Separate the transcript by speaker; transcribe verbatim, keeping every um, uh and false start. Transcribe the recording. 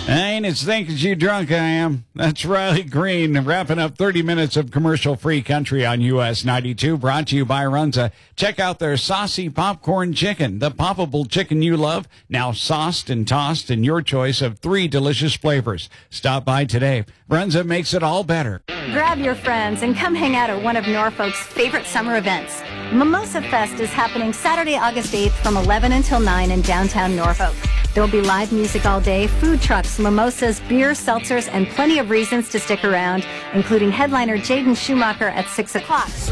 Speaker 1: I ain't as think as you drunk I am. That's Riley Green wrapping up thirty minutes of commercial-free country on U S ninety-two, brought to you by Runza. Check out their saucy popcorn chicken, the poppable chicken you love, now sauced and tossed in your choice of three delicious flavors. Stop by today. Runza makes it all better.
Speaker 2: Grab your friends and come hang out at one of Norfolk's favorite summer events. Mimosa Fest is happening Saturday, August eighth from eleven until nine in downtown Norfolk. There will be live music all day, food trucks, mimosas, beer, seltzers, and plenty of reasons to stick around, including headliner Jaden Schumacher at six o'clock.